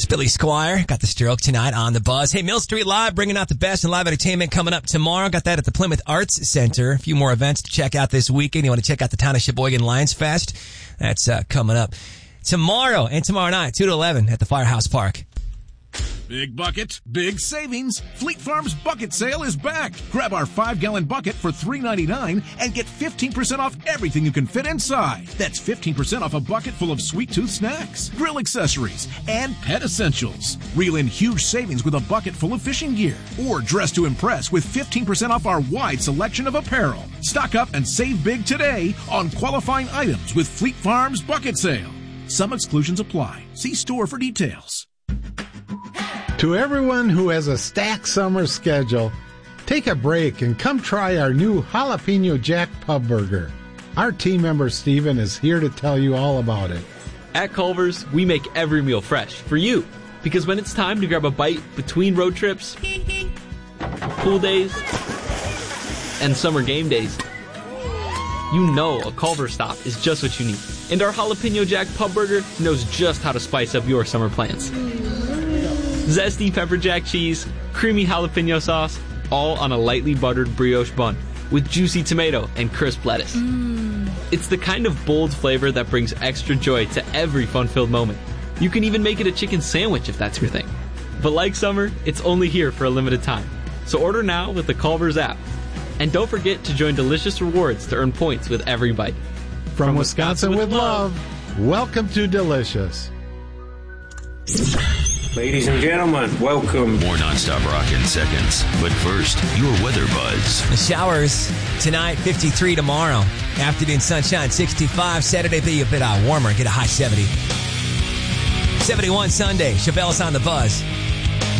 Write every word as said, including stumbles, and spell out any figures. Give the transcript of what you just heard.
It's Billy Squire. Got the stroke tonight on the Buzz. Hey, Mill Street Live, bringing out the best in live entertainment coming up tomorrow. Got that at the Plymouth Arts Center. A few more events to check out this weekend. You want to check out the Town of Sheboygan Lions Fest? That's uh, coming up tomorrow and tomorrow night, two to eleven at the Firehouse Park. Big bucket, big savings. Fleet Farm's bucket sale is back. Grab our five-gallon bucket for three ninety-nine and get fifteen percent off everything you can fit inside. That's fifteen percent off a bucket full of sweet tooth snacks, grill accessories, and pet essentials. Reel in huge savings with a bucket full of fishing gear. Or dress to impress with fifteen percent off our wide selection of apparel. Stock up and save big today on qualifying items with Fleet Farm's bucket sale. Some exclusions apply. See store for details. To everyone who has a stacked summer schedule, take a break and come try our new Jalapeno Jack Pub Burger. Our team member Steven is here to tell you all about it. At Culver's, we make every meal fresh for you. Because when it's time to grab a bite between road trips, pool days, and summer game days, you know a Culver's stop is just what you need. And our Jalapeno Jack Pub Burger knows just how to spice up your summer plans. Zesty pepper jack cheese, creamy jalapeno sauce, all on a lightly buttered brioche bun with juicy tomato and crisp lettuce. Mm. It's the kind of bold flavor that brings extra joy to every fun-filled moment. You can even make it a chicken sandwich if that's your thing. But like summer, it's only here for a limited time. So order now with the Culver's app. And don't forget to join Delicious Rewards to earn points with every bite. From, From Wisconsin, Wisconsin with love, love, welcome to Delicious. Ladies and gentlemen, welcome. More nonstop rock in seconds. But first, your weather buzz. The showers tonight, fifty-three tomorrow. Afternoon sunshine, sixty-five. Saturday be a bit uh, warmer, get a high seventy. seventy-one Sunday. Chavelle's on the Buzz.